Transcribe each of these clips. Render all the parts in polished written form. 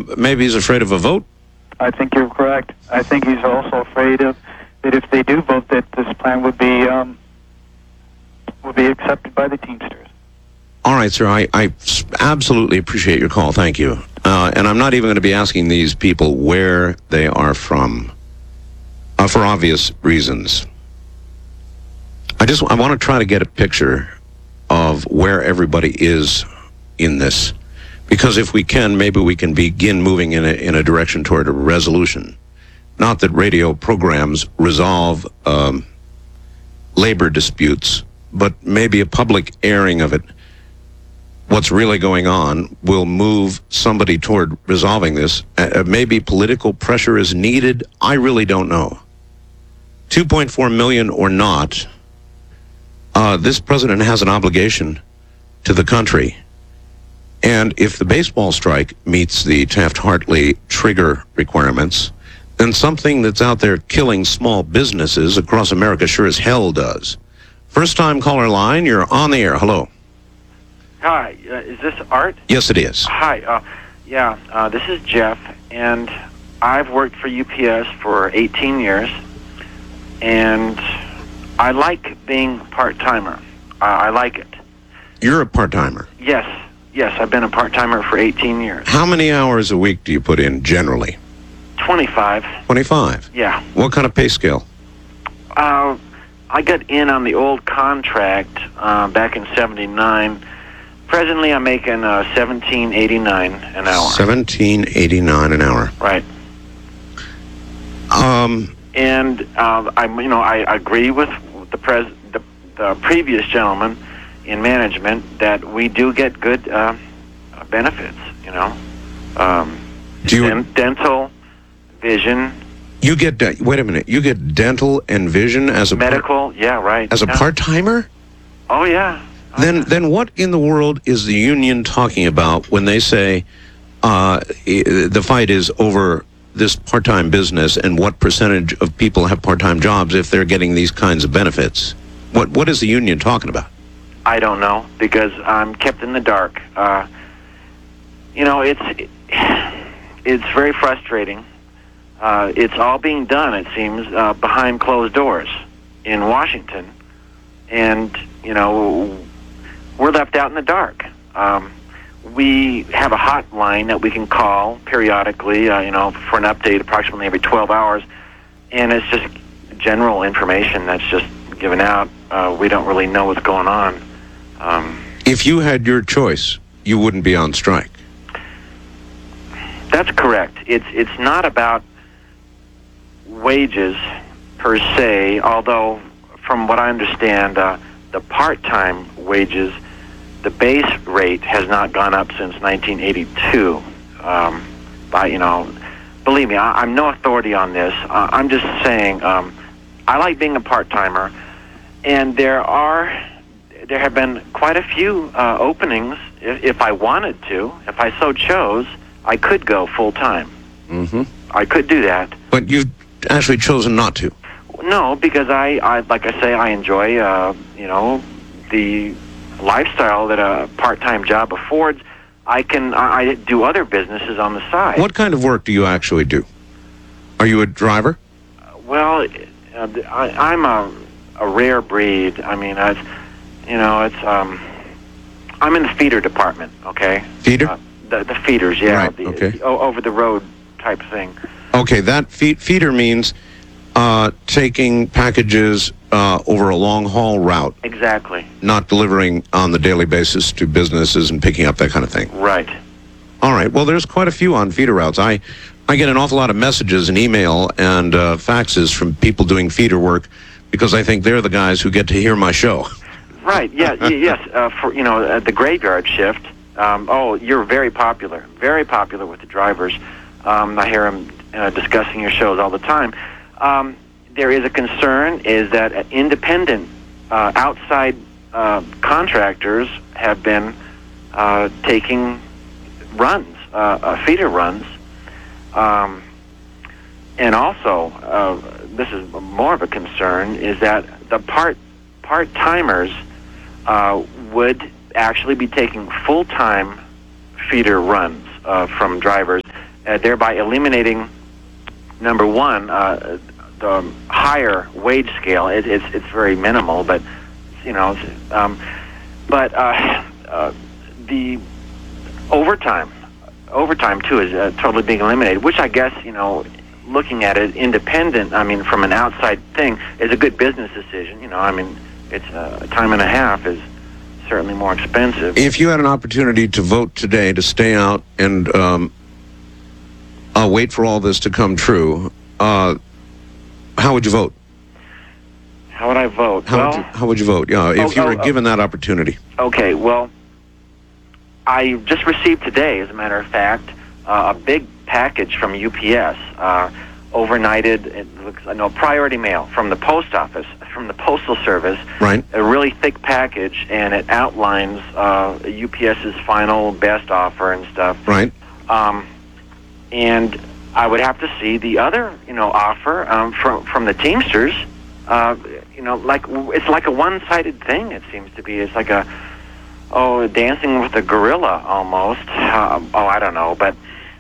maybe he's afraid of a vote? I think you're correct. I think he's also afraid of that if they do vote, that this plan would be accepted by the Teamsters. All right, sir. I absolutely appreciate your call. Thank you. And I'm not even going to be asking these people where they are from, for obvious reasons. I want to try to get a picture of where everybody is in this, because if we can, maybe we can begin moving in a direction toward a resolution. Not that radio programs resolve labor disputes, but maybe a public airing of it. What's really going on will move somebody toward resolving this. Maybe political pressure is needed. I really don't know. 2.4 million or not, this president has an obligation to the country. And if the baseball strike meets the Taft-Hartley trigger requirements, then something that's out there killing small businesses across America sure as hell does. First-time caller line, you're on the air. Hello. Hi, is this Art? Yes, it is. Hi, this is Jeff, and I've worked for UPS for 18 years, and I like being a part-timer. I like it. You're a part-timer? Yes, I've been a part-timer for 18 years. How many hours a week do you put in, generally? 25. 25? Yeah. What kind of pay scale? I got in on the old contract back in 79. Presently, I'm making $17.89 an hour. $17.89 an hour. Right. And I agree with the previous gentleman in management that we do get good benefits. Dental, vision. You get wait a minute. You get dental and vision as a medical. Yeah, right. As a part-timer. Oh yeah. Then what in the world is the union talking about when they say the fight is over this part-time business and what percentage of people have part-time jobs if they're getting these kinds of benefits? What is the union talking about? I don't know, because I'm kept in the dark. It's very frustrating. It's all being done, it seems, behind closed doors in Washington. And, we're left out in the dark. We have a hotline that we can call periodically, for an update approximately every 12 hours. And it's just general information that's just given out. We don't really know what's going on. If you had your choice, you wouldn't be on strike. That's correct. It's not about wages per se, although from what I understand, the part-time wages, the base rate has not gone up since 1982. Believe me, I'm no authority on this. I'm just saying I like being a part-timer, and there have been quite a few openings. If I wanted to, if I so chose, I could go full-time. Mm-hmm. I could do that. But you've actually chosen not to. No, because I like I say, I enjoy, the lifestyle that a part-time job affords. I do other businesses on the side. What kind of work do you actually do? Are you a driver? Well, I'm a rare breed. I mean, I'm in the feeder department. Okay. Feeder? The feeders, yeah. Right. Okay. Over the road type thing. Okay, that feeder means taking packages over a long-haul route. Exactly. Not delivering on the daily basis to businesses and picking up that kind of thing. Right. All right. Well, there's quite a few on feeder routes. I get an awful lot of messages and email and faxes from people doing feeder work because I think they're the guys who get to hear my show. Right. Yeah. Yes. For the graveyard shift. You're very popular with the drivers. I hear them discussing your shows all the time. There is a concern is that independent outside contractors have been taking runs, feeder runs, and also this is more of a concern is that the part-timers would actually be taking full-time feeder runs from drivers thereby eliminating, number one, the higher wage scale. It's very minimal, but the overtime too is totally being eliminated, which I guess, looking at it independent, from an outside thing, is a good business decision. It's a time and a half is certainly more expensive. If you had an opportunity to vote today to stay out and wait for all this to come true, how would you vote? How would I vote? How would you vote? Yeah, if you were given that opportunity. Okay, well, I just received today, as a matter of fact, a big package from UPS, overnighted. It looks, priority mail from the post office, from the Postal Service. Right. A really thick package, and it outlines UPS's final best offer and stuff. Right. And I would have to see the other, offer from the Teamsters. It's like a one-sided thing. It seems to be. It's like dancing with a gorilla almost. I don't know, but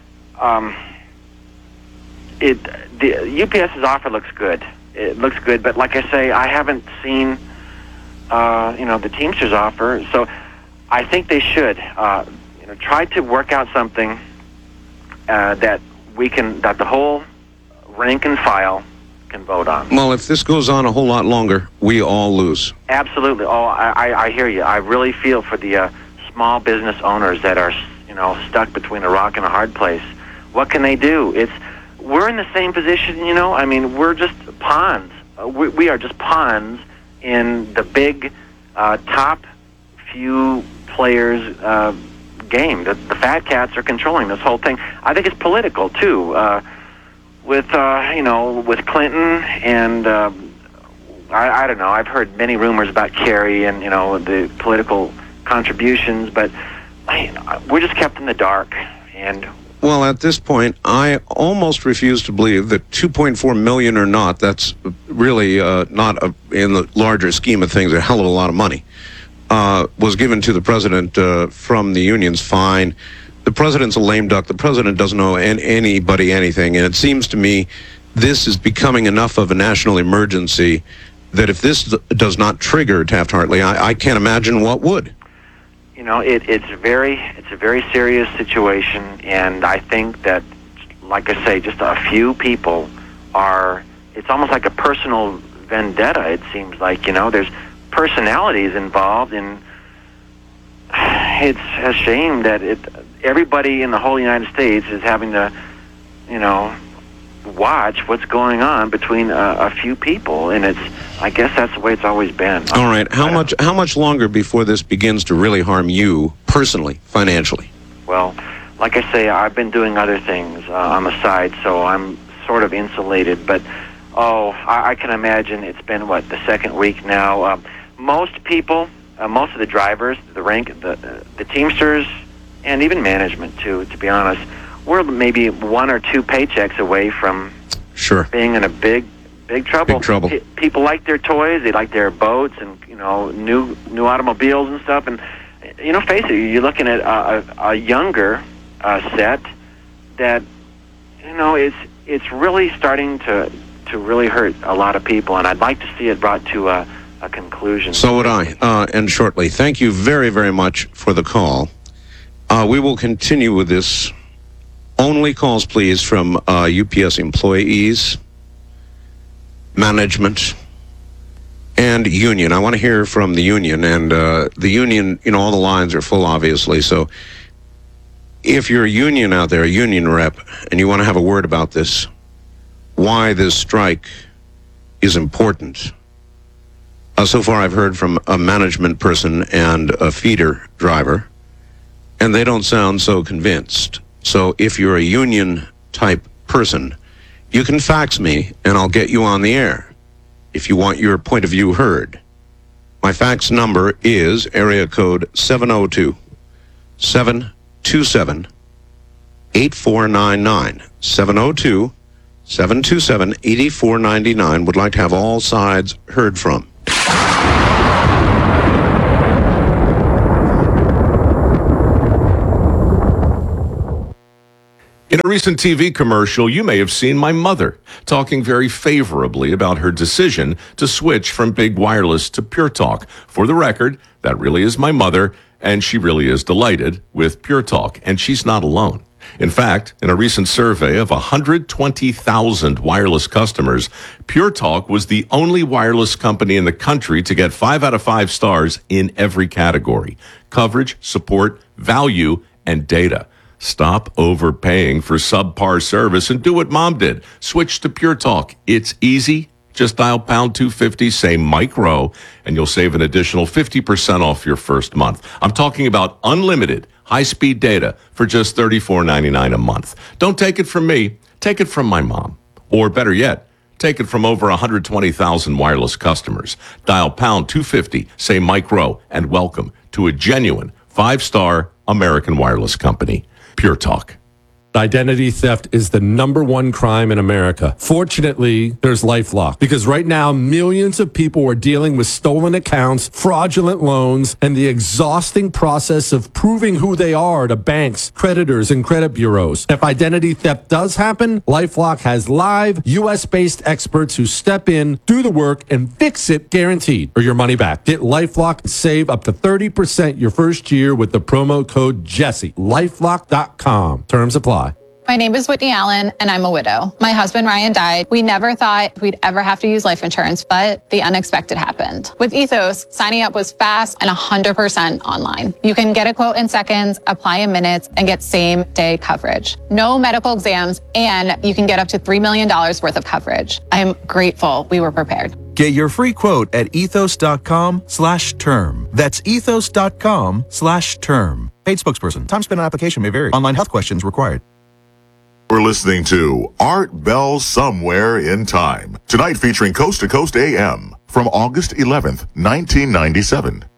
the UPS's offer looks good. It looks good, but like I say, I haven't seen the Teamsters offer. So I think they should try to work out something that the whole rank and file can vote on. Well, if this goes on a whole lot longer, we all lose. Absolutely. I hear you. I really feel for the small business owners that are stuck between a rock and a hard place. What can they do? We're in the same position. We're just pawns. We are just pawns in the big top few players game. The fat cats are controlling this whole thing. I think it's political too. With Clinton and I don't know. I've heard many rumors about Kerry and the political contributions, but we're just kept in the dark. And well, at this point, I almost refuse to believe that 2.4 million or not. That's really not in the larger scheme of things a hell of a lot of money. Was given to the president from the unions. Fine. The president's a lame duck. The president doesn't know anybody anything. And it seems to me this is becoming enough of a national emergency that if this does not trigger Taft-Hartley, I can't imagine what would. It's a very serious situation. And I think that, like I say, just a few people it's almost like a personal vendetta, it seems like. There's personalities involved, and it's a shame that everybody in the whole United States is having to, watch what's going on between a few people, and I guess that's the way it's always been. All right, how much longer before this begins to really harm you personally, financially? Well, like I say, I've been doing other things on the side, so I'm sort of insulated. But I can imagine it's been the second week now. Most people, most of the drivers, the Teamsters, and even management too, to be honest, we're maybe one or two paychecks away from being in a big trouble. Big trouble. People like their toys, they like their boats, and new automobiles and stuff. And face it, you're looking at a younger set that it's really starting to really hurt a lot of people, and I'd like to see it brought to a conclusion. So would I. And shortly. Thank you very, very much for the call. We will continue with this. Only calls, please, from UPS employees, management, and union. I want to hear from the union. And the union, all the lines are full, obviously. So if you're a union out there, a union rep, and you want to have a word about this, why this strike is important. So far, I've heard from a management person and a feeder driver, and they don't sound so convinced. So if you're a union-type person, you can fax me, and I'll get you on the air if you want your point of view heard. My fax number is area code 702-727-8499. 702-727-8499. Would like to have all sides heard from. In a recent TV commercial, you may have seen my mother talking very favorably about her decision to switch from big wireless to Pure Talk. For the record, that really is my mother, and she really is delighted with Pure Talk, and she's not alone. In fact, in a recent survey of 120,000 wireless customers, Pure Talk was the only wireless company in the country to get 5 out of 5 stars in every category: coverage, support, value, and data. Stop overpaying for subpar service and do what Mom did. Switch to Pure Talk. It's easy. Just dial pound 250, say Mike Rowe, and you'll save an additional 50% off your first month. I'm talking about unlimited high-speed data for just $34.99 a month. Don't take it from me. Take it from my mom. Or better yet, take it from over 120,000 wireless customers. Dial pound 250, say Mike Rowe, and welcome to a genuine 5-star American wireless company. Pure Talk. Identity theft is the #1 crime in America. Fortunately, there's LifeLock, because right now millions of people are dealing with stolen accounts, fraudulent loans, and the exhausting process of proving who they are to banks, creditors, and credit bureaus. If identity theft does happen, LifeLock has live US-based experts who step in, do the work, and fix it guaranteed, or your money back. Get LifeLock and save up to 30% your first year with the promo code Jesse. LifeLock.com. Terms apply. My name is Whitney Allen, and I'm a widow. My husband, Ryan, died. We never thought we'd ever have to use life insurance, but the unexpected happened. With Ethos, signing up was fast and 100% online. You can get a quote in seconds, apply in minutes, and get same-day coverage. No medical exams, and you can get up to $3 million worth of coverage. I am grateful we were prepared. Get your free quote at ethos.com/term. That's ethos.com/term. Paid spokesperson. Time spent on application may vary. Online health questions required. We're listening to Art Bell Somewhere in Time. Tonight featuring Coast to Coast AM from August 11th, 1997.